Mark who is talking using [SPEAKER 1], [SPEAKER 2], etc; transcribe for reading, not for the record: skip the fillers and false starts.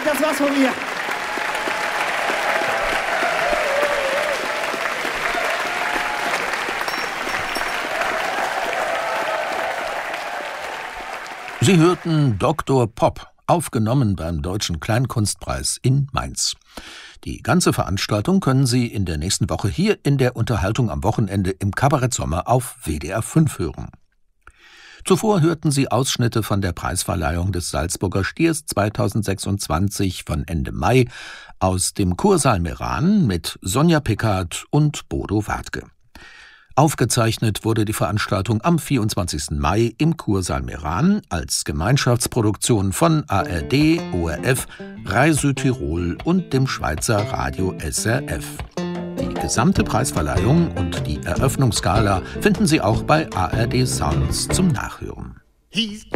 [SPEAKER 1] das war's von mir.
[SPEAKER 2] Sie hörten Dr. Pop, aufgenommen beim Deutschen Kleinkunstpreis in Mainz. Die ganze Veranstaltung können Sie in der nächsten Woche hier in der Unterhaltung am Wochenende im Kabarett Sommer auf WDR 5 hören. Zuvor hörten Sie Ausschnitte von der Preisverleihung des Salzburger Stiers 2026 von Ende Mai aus dem Kursaal Meran mit Sonja Pickard und Bodo Wartke. Aufgezeichnet wurde die Veranstaltung am 24. Mai im Kursaal Meran als Gemeinschaftsproduktion von ARD, ORF, Rai Südtirol und dem Schweizer Radio SRF. Die gesamte Preisverleihung und die Eröffnungsgala finden Sie auch bei ARD Sounds zum Nachhören.